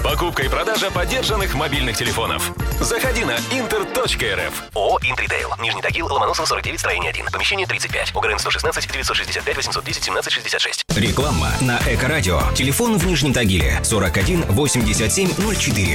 Покупка и продажа подержанных мобильных телефонов. Заходи на inter.rf. ООО «Интритейл». Нижний Тагил, Ломоносова, 49, строение 1. Помещение 35. ОГРН 116 965 810 17 66. Реклама на Эко-радио. Телефон в Нижнем Тагиле 41 87 04.